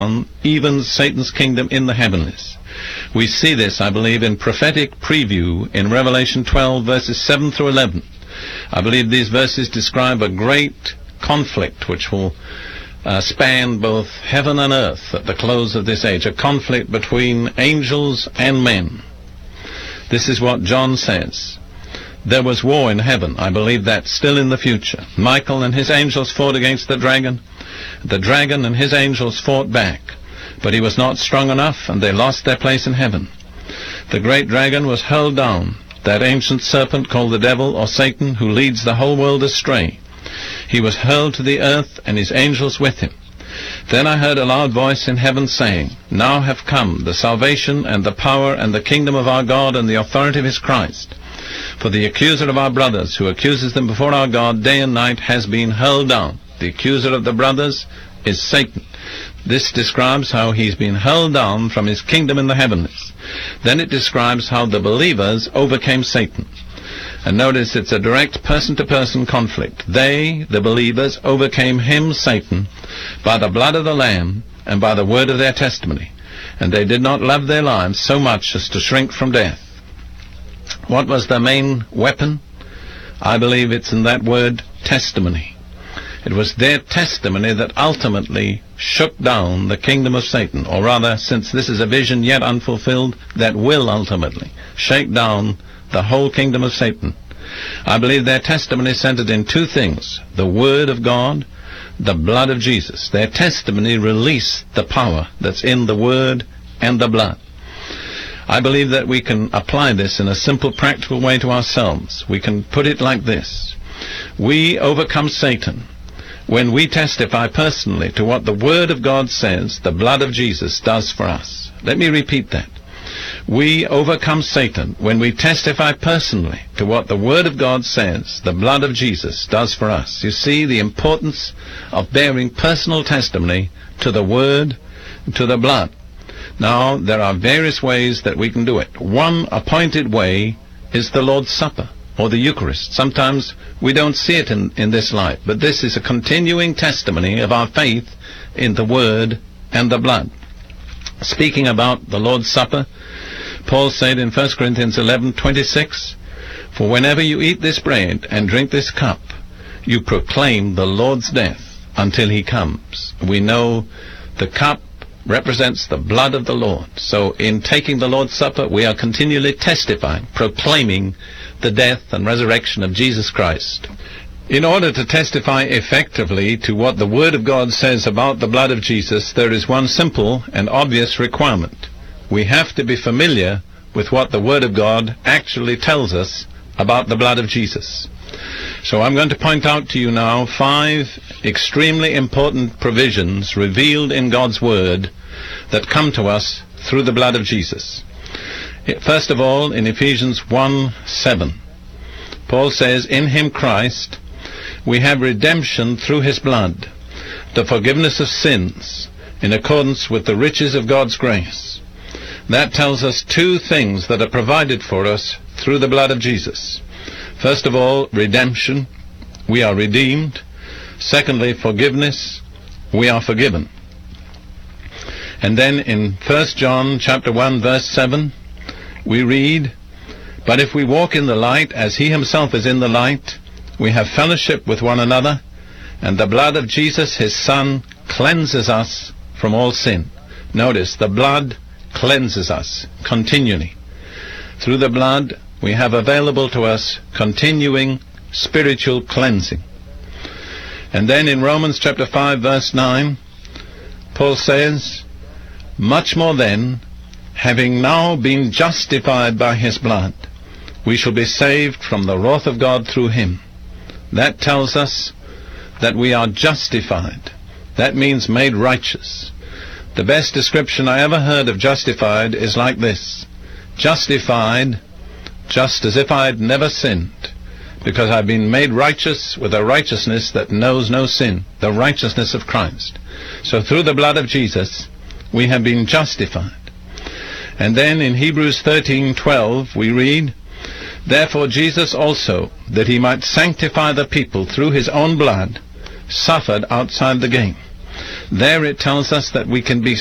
even Satan's kingdom in the heavenlies. We see this, I believe, in prophetic preview in Revelation 12, verses 7 through 11. I believe these verses describe a great conflict which will span both heaven and earth at the close of this age, a conflict between angels and men. This is what John says. There was war in heaven. I believe that still in the future. Michael and his angels fought against the dragon. The dragon and his angels fought back, but he was not strong enough, and they lost their place in heaven. The great dragon was hurled down, that ancient serpent called the devil or Satan, who leads the whole world astray. He was hurled to the earth, and his angels with him. Then I heard a loud voice in heaven saying, Now have come the salvation and the power and the kingdom of our God and the authority of his Christ. For the accuser of our brothers, who accuses them before our God day and night, has been hurled down. The accuser of the brothers is Satan. This describes how he's been hurled down from his kingdom in the heavens. Then it describes how the believers overcame Satan. And notice it's a direct person-to-person conflict. They, the believers, overcame him, Satan, by the blood of the Lamb and by the word of their testimony. And they did not love their lives so much as to shrink from death. What was their main weapon? I believe it's in that word, testimony. It was their testimony that ultimately shook down the kingdom of Satan, or rather, since this is a vision yet unfulfilled, that will ultimately shake down the whole kingdom of Satan. I believe their testimony centered in two things: the Word of God, the blood of Jesus. Their testimony released the power that's in the Word and the blood. I believe that we can apply this in a simple, practical way to ourselves. We can put it like this: we overcome Satan when we testify personally to what the Word of God says the blood of Jesus does for us. Let me repeat that. We overcome Satan when we testify personally to what the Word of God says the blood of Jesus does for us. You see the importance of bearing personal testimony to the Word, to the blood. Now, there are various ways that we can do it. One appointed way is the Lord's Supper, or the Eucharist. Sometimes we don't see it in this light, but this is a continuing testimony of our faith in the Word and the blood. Speaking about the Lord's Supper, Paul said in 1 Corinthians 11:26, For whenever you eat this bread and drink this cup, you proclaim the Lord's death until he comes. We know the cup represents the blood of the Lord. So in taking the Lord's Supper, we are continually testifying, proclaiming the death and resurrection of Jesus Christ. In order to testify effectively to what the Word of God says about the blood of Jesus, there is one simple and obvious requirement. We have to be familiar with what the Word of God actually tells us about the blood of Jesus. So I'm going to point out to you now 5 extremely important provisions revealed in God's Word that come to us through the blood of Jesus. First of all, in Ephesians 1:7, Paul says, In him, Christ, we have redemption through his blood, the forgiveness of sins, in accordance with the riches of God's grace. That tells us 2 things that are provided for us through the blood of Jesus. First of all, redemption. We are redeemed. Secondly, forgiveness. We are forgiven. And then in 1 John chapter 1, verse 7, we read, But if we walk in the light as he himself is in the light, we have fellowship with one another, and the blood of Jesus, his Son, cleanses us from all sin. Notice, the blood cleanses us continually. Through the blood, we have available to us continuing spiritual cleansing. And then in Romans chapter 5, verse 9, Paul says, Much more then, having now been justified by his blood, we shall be saved from the wrath of God through him. That tells us that we are justified. That means made righteous. The best description I ever heard of justified is like this: justified just as if I had never sinned, because I've been made righteous with a righteousness that knows no sin, the righteousness of Christ. So through the blood of Jesus, we have been justified. And then in Hebrews 13:12 we read, Therefore Jesus also, that he might sanctify the people through his own blood, suffered outside the gate. There it tells us that we can be